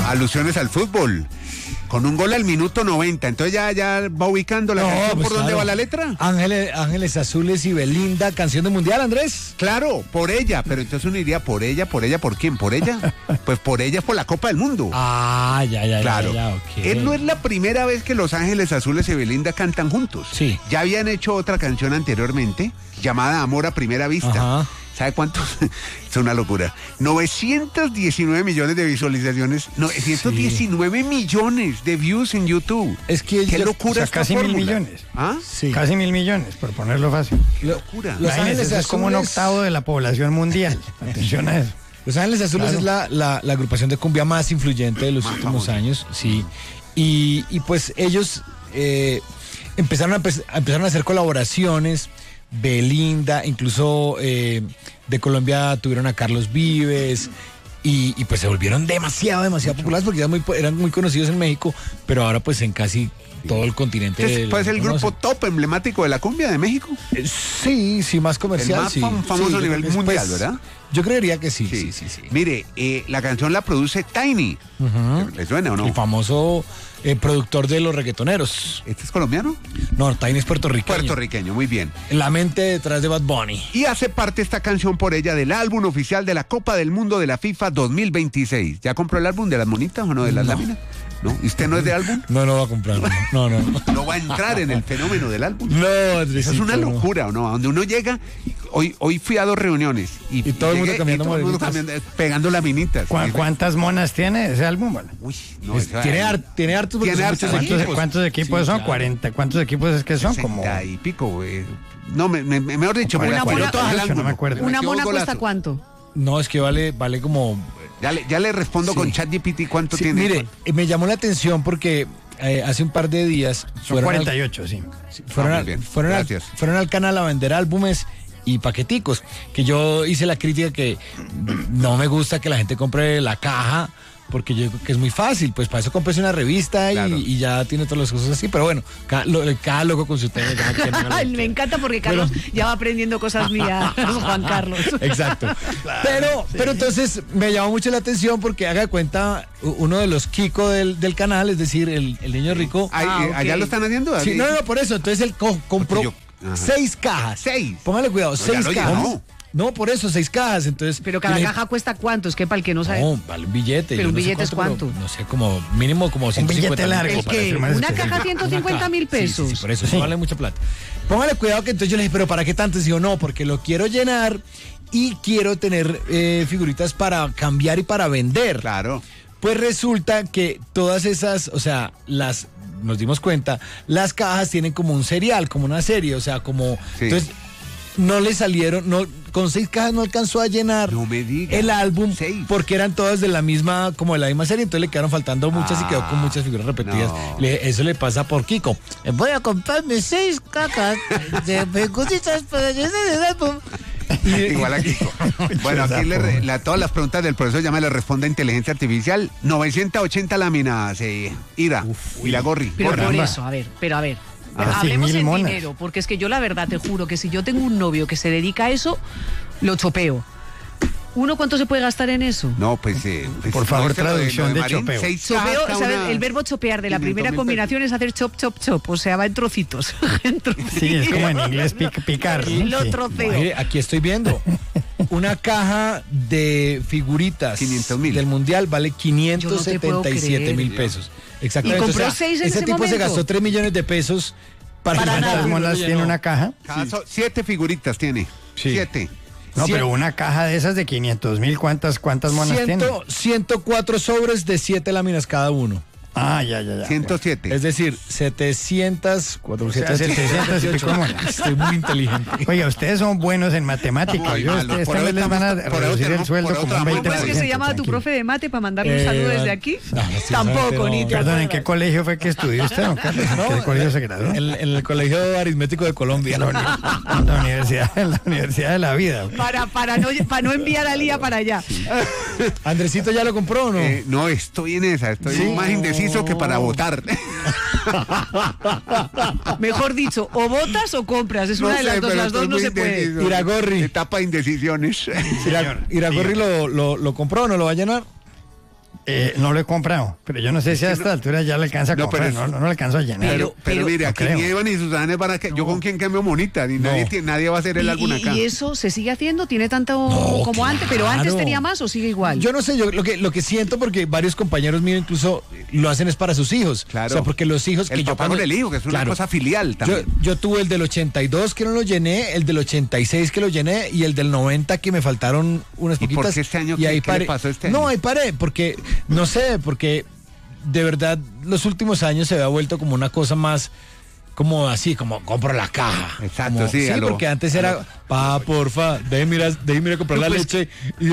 Alusiones al fútbol. Con un gol al minuto 90. Entonces ya va ubicando la canción pues por dónde claro. va la letra. Ángeles Azules y Belinda, canción de mundial, Andrés. Claro, por ella. Pero entonces uno diría, ¿por ella? ¿Por quién? ¿Por ella? Pues por ella es por la Copa del Mundo. Ah, ya, Claro. ok. Él no es la primera vez que Los Ángeles Azules y Belinda cantan juntos. Sí. Ya habían hecho otra canción anteriormente, llamada Amor a Primera Vista. Ajá. ¿Sabe cuántos? Es una locura. 919 millones de visualizaciones. 919 millones de views en YouTube. Es que ¡Qué yo- locura O sea, esta casi fórmula! 1.000 millones. ¿Ah? Sí. Casi 1.000 millones, por ponerlo fácil. ¡Qué locura! Los Imagínese, Ángeles eso es como un Azules- octavo de la población mundial. Atención a eso. Los Ángeles Azules Claro. es la agrupación de cumbia más influyente de los Más últimos famosa. años, sí. Y pues ellos empezaron a hacer colaboraciones. Belinda, incluso de Colombia tuvieron a Carlos Vives. Y pues se volvieron demasiado populares porque eran muy conocidos en México, pero ahora pues en casi todo el continente. Este los pues el grupo conocen. top emblemático de la cumbia de México. Sí, más comercial. El más sí. famoso Sí, a nivel pues, mundial, ¿verdad? Yo creería que sí. Mire, la canción la produce Tiny. Ujú. ¿Le suena o no? El famoso productor de los reggaetoneros. ¿Este es colombiano? No, Tiny es puertorriqueño. Puertorriqueño, muy bien. La mente detrás de Bad Bunny. Y hace parte esta canción por ella del álbum oficial de la Copa del Mundo de la FIFA 2026. ¿Ya compró el álbum de las monitas o no, de las láminas? ¿No? ¿Y usted no es de álbum? No va a comprar. No. No va a entrar en el fenómeno del álbum. No, Eso es una locura, ¿o no? A donde uno llega, hoy fui a 2 reuniones. Y todo el mundo llegué cambiando y todo el mundo modelitas. pegando laminitas. ¿Cuántas monas tiene ese álbum? Bueno, Uy, no, eso- Tiene hartos porque Tiene son hartos. muchos equipos. ¿Cuántos equipos Sí, son? claro. 40. ¿Cuántos equipos es que son? 60 Como y pico, güey. No, mejor dicho, me Una las tiró mona- todas al 48, ángulo. no me acuerdo. ¿Una Metió mona golazo. cuesta cuánto? No, es que vale como... Ya le respondo Sí. con ChatGPT cuánto Sí, tiene. mire, me llamó la atención porque hace un par de días son 48, sí. muy bien. Gracias. fueron al canal a vender álbumes y paqueticos, que yo hice la crítica que no me gusta que la gente compre la caja, porque yo creo que es muy fácil, pues para eso compres una revista Claro. y ya tiene todas las cosas así, pero bueno, cada loco con su tema. Ay, me encanta porque Carlos ya va aprendiendo cosas mías, Juan Carlos. Exacto. Pero entonces me llamó mucho la atención porque haga de cuenta uno de los Kiko del canal, es decir, el niño rico. Ay, ok. ¿Allá lo están haciendo? Sí, no, por eso. Entonces él compró Porque ajá. 6 cajas. 6. Póngale cuidado, ya 6 lo cajas. llenó. No, por eso, 6 cajas. Entonces, Pero cada yo le- caja cuesta cuánto, es que para el que no sabe. No, vale un billete. Pero yo un no sé billete es cuánto. pero no sé, como mínimo como 150 billete largo. ¿El para qué? ser más ¿Una específico. caja 150.000 pesos? Sí, por eso eso vale mucha plata. Póngale cuidado que entonces yo le dije, pero ¿para qué tanto? Y dijo, no, porque lo quiero llenar y quiero tener figuritas para cambiar y para vender. Claro. Pues resulta que todas esas, o sea, nos dimos cuenta, las cajas tienen como un serial, como una serie, o sea, como... Sí. Entonces, no le salieron, con 6 cajas no alcanzó a llenar No me diga. el álbum 6. porque eran todas de la misma serie, entonces le quedaron faltando muchas y quedó con muchas figuras repetidas. no. Eso le pasa por Kiko. Voy a comprarme 6 cajas de figuritas para llenar el álbum. Igual aquí. Bueno, aquí todas las preguntas del profesor ya me las responde inteligencia artificial. 980 láminas, Iragorri. Pero Gorri. por Caramba. eso, a ver. Ah, sí, Hablemos 1000 en monas. dinero, porque es que yo la verdad te juro que si yo tengo un novio que se dedica a eso, lo chopeo. ¿Uno cuánto se puede gastar en eso? No, pues... Por favor, ¿no viste lo traducción de Marín? chopeo. 6 Chopeo, cajas cada ¿sabes? una, El verbo chopear de la 500.000 primera pesos. combinación es hacer chop, chop, chop. O sea, va en trocitos. En trocitos. Sí, es como en inglés picar. ¿no? Lo Sí. troceo. Mire, aquí estoy viendo. Una caja de figuritas 500.000. del Mundial vale Yo no te puedo 577 mil creer. pesos. Exactamente. ¿Y compró o sea, 6 en ese tipo se momento? gastó 3 millones de pesos para Para ganar. nada. ¿Cuántas monas tiene una caja? 7 figuritas tiene. Sí. 7. No, Cien- pero una caja de esas de 500.000, ¿cuántas monas tiene? 104 sobres de 7 láminas cada uno. Ah, ya. 107. Es decir, 700, 400, 700 y pico monas. Estoy muy inteligente. Oiga, ustedes son buenos en matemáticas. Muy Yo, malos. ustedes Por también eso les van a estamos- por eso reducir el tenemos- sueldo por eso como un trabajamos 20%. ¿Cómo es que se llama tu tranquilo. profe de mate para mandarle un saludo desde aquí? no, sí, Tampoco, no, ni te Perdón, ¿en acuerdas. qué colegio fue que estudió usted, don Carlos? ¿En qué colegio se graduó? En el Colegio Aritmético de Colombia. En la universidad de la vida. Para no enviar a Lía para allá. ¿Andresito ya lo compró o no? No, estoy en esa. Estoy Sí. más indeciso que para votar. Mejor dicho, o votas o compras. Es una de las dos. pero Las dos estoy no muy se puede. indeciso. Iragorri. Etapa de indecisiones. Señor, ¿Iragorri diga. lo compró o no lo va a llenar? No lo he comprado, pero yo no sé si a esta altura ya le alcanza a comprar, no le alcanzo a llenar. Pero mire, aquí creo. ni Eva ni Susana van a que yo con quién cambio monita, ni nadie va a hacer el álbum acá. ¿Y eso se sigue haciendo? ¿Tiene tanto como antes? ¿Pero antes tenía más o sigue igual? Yo no sé, yo lo que siento, porque varios compañeros míos incluso lo hacen es para sus hijos. Claro. O sea, porque los hijos el que papá yo con el hijo, que es una cosa filial también. Yo tuve el del 82 que no lo llené, el del 86 que lo llené y el del 90 que me faltaron unas ¿Y poquitas. por qué este año? Y ahí ¿Qué le pasó este año? No, ahí paré, porque, no sé, porque de verdad los últimos años se había vuelto como una cosa más, como así, como compro la caja. Exacto, Como, sí. porque antes era, porfa, déjeme ir a comprar la leche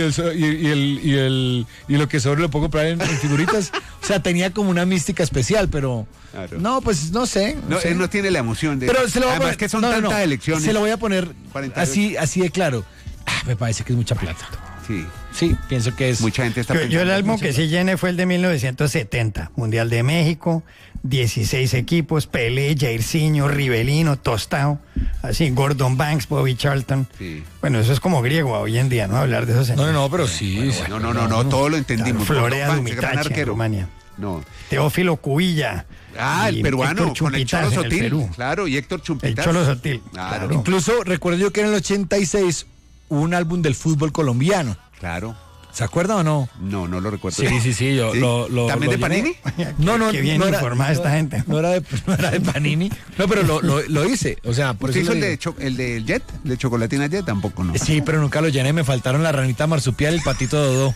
y lo que sobre lo puedo comprar en figuritas. O sea, tenía como una mística especial, pero Claro. no, pues no sé. No, sé. él no tiene la emoción de. Pero se lo voy a Además poner, que son tantas elecciones. Se lo voy a poner 48. así de claro. Me parece que es mucha plata. Sí. Sí, pienso que es. Mucha gente está Yo pensando. el álbum que sí llené fue el de 1970, Mundial de México, 16 equipos, Pelé, Jairzinho, Rivelino, Tostao, así, Gordon Banks, Bobby Charlton. Sí. Bueno, eso es como griego hoy en día, ¿no? Hablar de esos señores. No, pero sí. sí. No, todo lo entendimos. Florea Gordon Banks, gran Dumitache en arquero. Rumania. No. Teófilo Cubilla. El y peruano, Héctor con el Chumpitas Cholo en el Sotil. Perú. Claro, y Héctor El Chumpitas. Cholo Sotil. Claro. Incluso recuerdo yo que en el 86 hubo un álbum del fútbol colombiano. Claro. ¿Se acuerdan o no? No lo recuerdo. Sí, yo ¿También de llené. Panini? No, Qué bien informada esta gente. No era de Panini. No, pero lo hice. O sea, por ¿Usted eso hizo lo el digo. de Jet? ¿El de Chocolatina Jet? Tampoco, no. Sí, pero nunca lo llené. Me faltaron la ranita marsupial y el patito Dodó.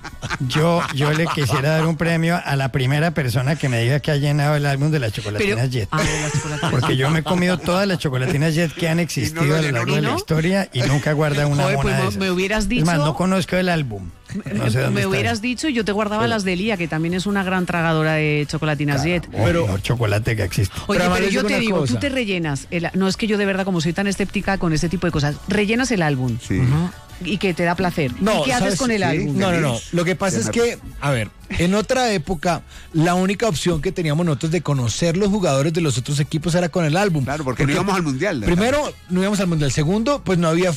Yo le quisiera dar un premio a la primera persona que me diga que ha llenado el álbum de las chocolatinas Jet. De las chocolatinas. Porque yo me he comido todas las chocolatinas Jet que han existido lo a lo llenó, largo de la ¿no? historia y nunca guarda una Joder, mona pues de me esas. hubieras Es dicho. más, no conozco el álbum. No sé dónde Me está. hubieras dicho y yo te guardaba las de Lía, que también es una gran tragadora de chocolatinas Jet. Pero mejor chocolate que existe. Oye, Pero pero además yo les te digo una digo, tú cosa. te rellenas. No es que yo de verdad, como soy tan escéptica con este tipo de cosas, rellenas el álbum Sí. y que te da placer. No, ¿Y qué haces ¿sabes? con el Sí. álbum? No. Lo que pasa es que, a ver, en otra época, la única opción que teníamos nosotros de conocer los jugadores de los otros equipos era con el álbum. Claro, porque no íbamos al Mundial. ¿verdad? Primero, no íbamos al Mundial. Segundo, pues no había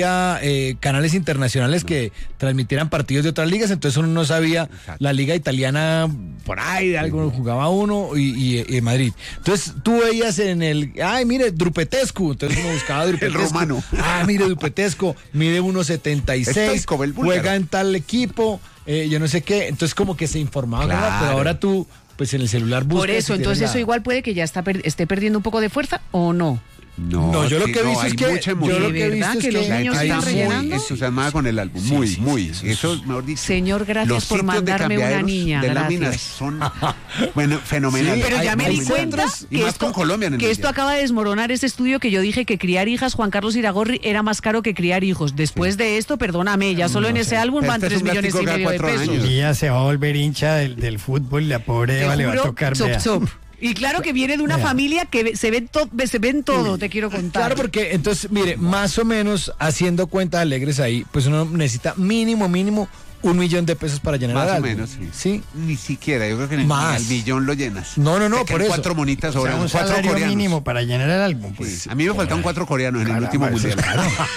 canales internacionales que transmitieran partidos de otras ligas, entonces uno no sabía Exacto. la liga italiana por ahí, de algo jugaba uno y Madrid. Entonces tú veías en mire, Drupetescu, entonces uno buscaba Drupetescu. El romano. Mire, Drupetescu, mide 1.76, Stoichkov, el búlgaro. juega en tal equipo, yo no sé qué, entonces como que se informaba, ¿verdad? Claro. Pero ahora tú, pues en el celular buscas. Por eso, y entonces tienes eso igual puede que ya esté perdiendo un poco de fuerza o no. No, yo lo que he visto hay es que mucha yo emoción. lo que he ¿De visto verdad es que los que La niños gente están está muy rellenando? entusiasmada con el álbum. Muy. Eso es, mejor dicho. Señor, gracias los por sitios de mandarme una cambiaderos niña, de gracias. láminas son bueno, fenomenales. Pero ya me hay di cuenta centros, y que, más con Colombia en el que esto Mundial. acaba de desmoronar ese estudio que yo dije que criar hijas, Juan Carlos Iragorri, era más caro que criar hijos. Después de esto, perdóname, ya solo en ese álbum van Este es 3 un millones y gráfico medio de cada 4 pesos. años. Y ella se va a volver hincha del fútbol y la pobre Te Eva le va a juro, tocar. chop, vea. chop. Y claro que viene de una Vea. familia que se ven todo, te quiero contar. Claro, porque entonces, mire, más o menos haciendo cuentas alegres ahí, pues uno necesita mínimo 1 millón de pesos para llenar Más el o álbum. menos, sí. ¿Sí? Ni siquiera, yo creo que ni Más. al millón lo llenas. No, Te por quedan eso. 4 monitas O sea, sobran, un 4 salario coreanos. mínimo para llenar el álbum. Sí. Pues, A mí me faltaron 4 coreanos en el Caramba, último eso es mundial.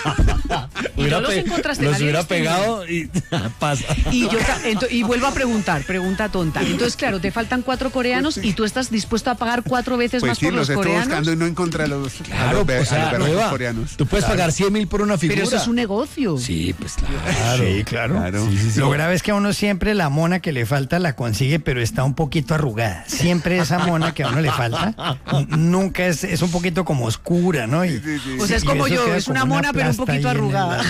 Y no los encontraste, los nadie hubiera los tenía. pegado y pasa. Y vuelvo a pregunta tonta. Entonces, claro, te faltan 4 coreanos y tú estás dispuesto a pagar 4 veces Pues más sí, por los los estoy coreanos. buscando y no encontré a los Claro, o sea, berracos Eva, coreanos. tú puedes pagar 100.000 por una figura. Pero eso es un negocio. Sí, pues claro. Sí, claro. Lo grave es que a uno siempre la mona que le falta la consigue, pero está un poquito arrugada. Siempre esa mona que a uno le falta, nunca es un poquito como oscura, ¿no? O sea, es como eso yo, queda es como una mona, pero un plasta poquito ahí en el arrugada.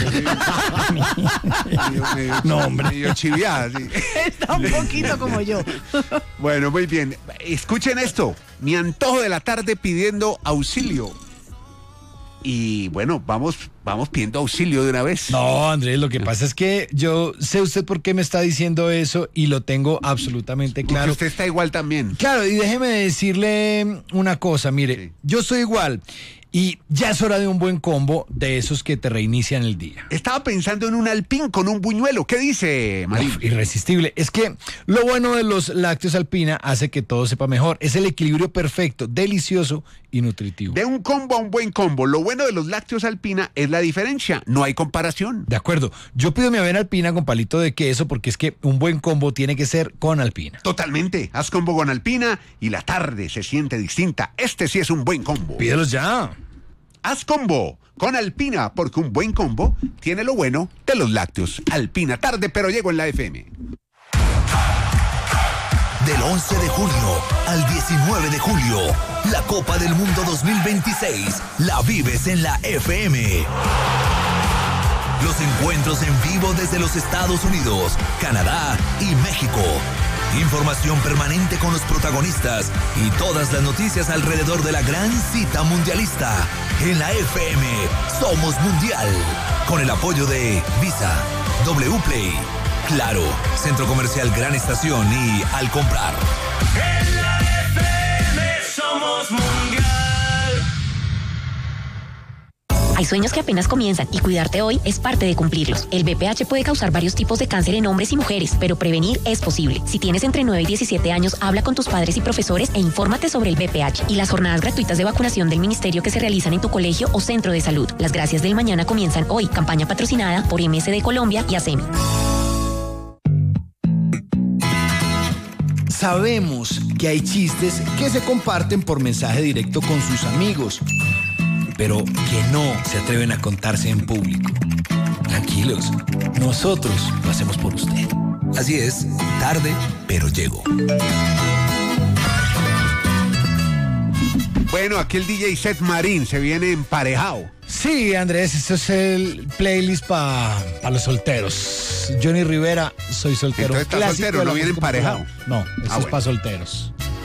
Medio No, hombre. medio chiviada, sí. Está un poquito como yo. Bueno, muy bien. Escuchen esto. Mi antojo de la tarde pidiendo auxilio. Y bueno, vamos pidiendo auxilio de una vez. No, Andrés, lo que pasa es que yo sé usted por qué me está diciendo eso y lo tengo absolutamente Porque claro. usted está igual también. Claro, y déjeme decirle una cosa, mire, Sí. yo soy igual. Y ya es hora de un buen combo de esos que te reinician el día. Estaba pensando en un Alpín con un buñuelo. ¿Qué dice, Marín? Irresistible. Es que lo bueno de los lácteos Alpina hace que todo sepa mejor. Es el equilibrio perfecto, delicioso y nutritivo. De un combo a un buen combo. Lo bueno de los lácteos Alpina es la diferencia. No hay comparación. De acuerdo. Yo pido mi avena Alpina con palito de queso porque es que un buen combo tiene que ser con Alpina. Totalmente. Haz combo con Alpina y la tarde se siente distinta. Este sí es un buen combo. Pídelos ya. Haz combo con Alpina, porque un buen combo tiene lo bueno de los lácteos. Alpina, tarde pero llego en la FM. Del 11 de junio al 19 de julio, la Copa del Mundo 2026 la vives en la FM. Los encuentros en vivo desde los Estados Unidos, Canadá y México. Información permanente con los protagonistas y todas las noticias alrededor de la gran cita mundialista. En la FM somos mundial. Con el apoyo de Visa, Wplay, Claro, Centro Comercial Gran Estación y Al Comprar. En la FM somos mundial. Hay sueños que apenas comienzan y cuidarte hoy es parte de cumplirlos. El BPH puede causar varios tipos de cáncer en hombres y mujeres, pero prevenir es posible. Si tienes entre 9 y 17 años, habla con tus padres y profesores e infórmate sobre el BPH y las jornadas gratuitas de vacunación del ministerio que se realizan en tu colegio o centro de salud. Las gracias del mañana comienzan hoy. Campaña patrocinada por MSD Colombia y ASEMI. Sabemos que hay chistes que se comparten por mensaje directo con sus amigos, pero que no se atreven a contarse en público. Tranquilos, nosotros lo hacemos por usted. Así es, tarde, pero llego. Bueno, aquí el DJ Set Marín se viene emparejado. Sí, Andrés, esto es el playlist para los solteros. Johnny Rivera, soy soltero. Entonces está clásico soltero, de la no viene música emparejado. popular. No, esto es bueno. para solteros.